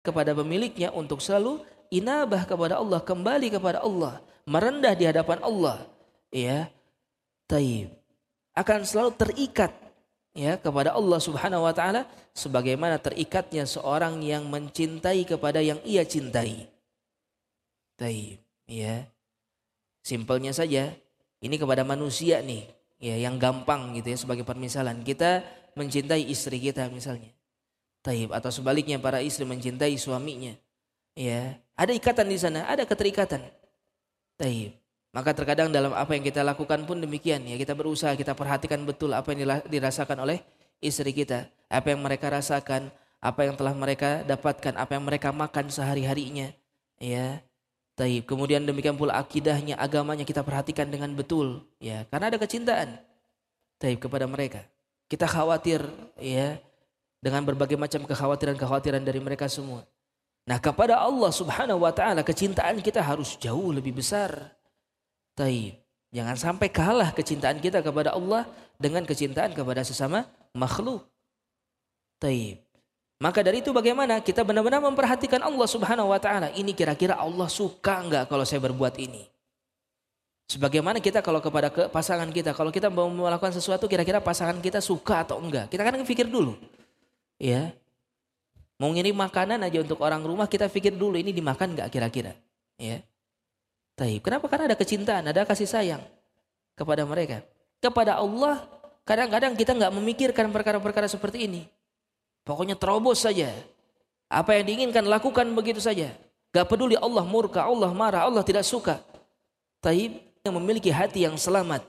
kepada pemiliknya untuk selalu inabah kepada Allah, kembali kepada Allah, merendah di hadapan Allah, ya, taib, akan selalu terikat, ya, kepada Allah Subhanahu wa taala sebagaimana terikatnya seorang yang mencintai kepada yang ia cintai. Taib, ya. Simpelnya saja, ini kepada manusia nih, ya, yang gampang gitu ya, sebagai permisalan. Kita mencintai istri kita misalnya. Taib, atau sebaliknya para istri mencintai suaminya. Ya, ada ikatan di sana, ada keterikatan. Taib. Maka terkadang dalam apa yang kita lakukan pun demikian, ya, kita berusaha, kita perhatikan betul apa yang dirasakan oleh istri kita, apa yang mereka rasakan, apa yang telah mereka dapatkan, apa yang mereka makan sehari-harinya, ya. Taib. Kemudian demikian pula akidahnya, agamanya kita perhatikan dengan betul, ya, karena ada kecintaan, taib, kepada mereka. Kita khawatir, ya, dengan berbagai macam kekhawatiran-kekhawatiran dari mereka semua. Nah, kepada Allah Subhanahu wa taala kecintaan kita harus jauh lebih besar. Taib. Jangan sampai kalah kecintaan kita kepada Allah dengan kecintaan kepada sesama makhluk. Taib. Maka dari itu bagaimana kita benar-benar memperhatikan Allah Subhanahu wa taala. Ini kira-kira Allah suka enggak kalau saya berbuat ini? Sebagaimana kita kalau kepada pasangan kita, kalau kita mau melakukan sesuatu kira-kira pasangan kita suka atau enggak? Kita kan pikir dulu. Ya. Mau ngirim makanan aja untuk orang rumah kita pikir dulu ini dimakan enggak kira-kira? Ya. Taib. Kenapa? Karena ada kecintaan, ada kasih sayang kepada mereka. Kepada Allah kadang-kadang kita enggak memikirkan perkara-perkara seperti ini. Pokoknya terobos saja. Apa yang diinginkan lakukan begitu saja. Gak peduli Allah murka, Allah marah, Allah tidak suka. Taib yang memiliki hati yang selamat.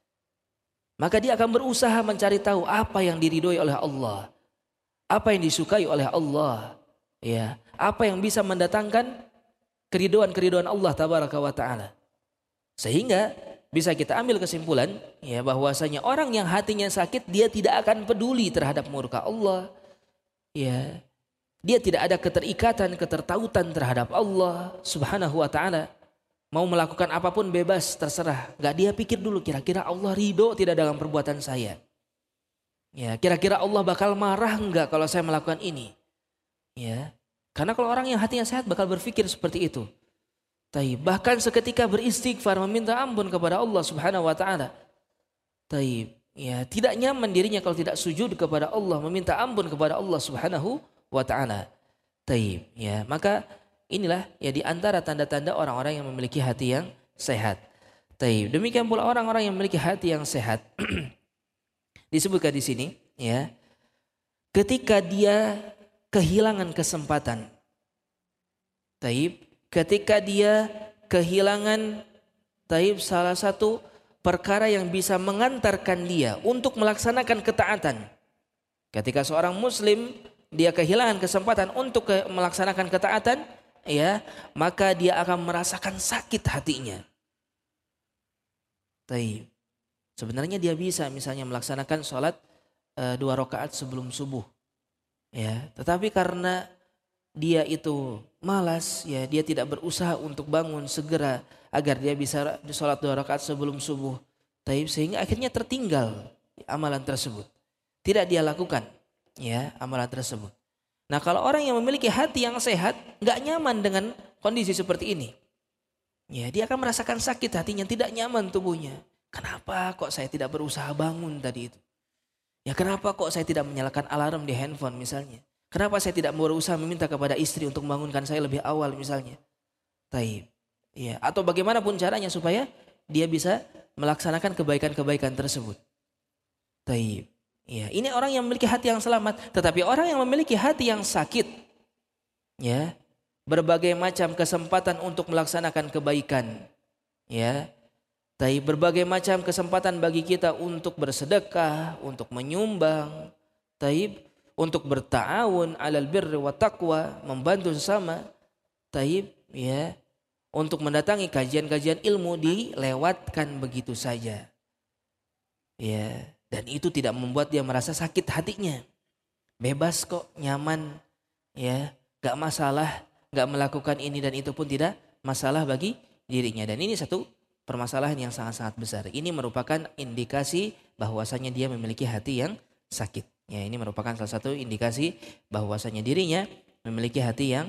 Maka dia akan berusaha mencari tahu apa yang diridhoi oleh Allah. Apa yang disukai oleh Allah. Ya, apa yang bisa mendatangkan keridhaan Allah tabaraka wa taala. Sehingga bisa kita ambil kesimpulan, ya, bahwasanya orang yang hatinya sakit dia tidak akan peduli terhadap murka Allah. Ya, dia tidak ada keterikatan, ketertautan terhadap Allah Subhanahu wa taala. Mau melakukan apapun bebas, terserah. Gak dia pikir dulu kira-kira Allah ridho tidak dalam perbuatan saya. Ya, kira-kira Allah bakal marah enggak kalau saya melakukan ini. Ya. Karena kalau orang yang hatinya sehat bakal berpikir seperti itu. Taib. Bahkan seketika beristighfar meminta ampun kepada Allah Subhanahu wa taala. Taib. Ya, tidak nyaman dirinya kalau tidak sujud kepada Allah, meminta ampun kepada Allah Subhanahu wa taala. Taib, ya. Maka inilah ya di antara tanda-tanda orang-orang yang memiliki hati yang sehat. Taib. Demikian pula orang-orang yang memiliki hati yang sehat. Disebutkan di sini, ya. Ketika dia kehilangan kesempatan. Taib, ketika dia kehilangan salah satu perkara yang bisa mengantarkan dia untuk melaksanakan ketaatan. Ketika seorang muslim dia kehilangan kesempatan untuk melaksanakan ketaatan, ya, maka dia akan merasakan sakit hatinya. Taib. Sebenarnya dia bisa misalnya melaksanakan sholat 2 rakaat sebelum subuh. Ya, tetapi karena dia itu malas, ya, dia tidak berusaha untuk bangun segera agar dia bisa sholat 2 rakaat sebelum subuh. Taib, sehingga akhirnya tertinggal amalan tersebut. Tidak dia lakukan, ya, amalan tersebut. Nah, kalau orang yang memiliki hati yang sehat, nggak nyaman dengan kondisi seperti ini. Ya, dia akan merasakan sakit hatinya, tidak nyaman tubuhnya. Kenapa kok saya tidak berusaha bangun tadi itu? Ya, kenapa kok saya tidak menyalakan alarm di handphone misalnya? Kenapa saya tidak berusaha meminta kepada istri untuk membangunkan saya lebih awal misalnya? Taib. Ya, atau bagaimanapun caranya supaya dia bisa melaksanakan kebaikan-kebaikan tersebut. Taib. Ya, ini orang yang memiliki hati yang selamat. Tetapi orang yang memiliki hati yang sakit, ya, berbagai macam kesempatan untuk melaksanakan kebaikan, ya, taib, berbagai macam kesempatan bagi kita untuk bersedekah, untuk menyumbang, taib, untuk berta'awun 'alal birri wa taqwa, membantu sesama, taib, ya, untuk mendatangi kajian-kajian ilmu dilewatkan begitu saja. Ya, dan itu tidak membuat dia merasa sakit hatinya. Bebas kok, nyaman, ya, gak masalah, gak melakukan ini dan itu pun tidak masalah bagi dirinya. Dan ini satu permasalahan yang sangat-sangat besar. Ini merupakan indikasi bahwasanya dia memiliki hati yang sakit. Ya, ini merupakan salah satu indikasi bahwasanya dirinya memiliki hati yang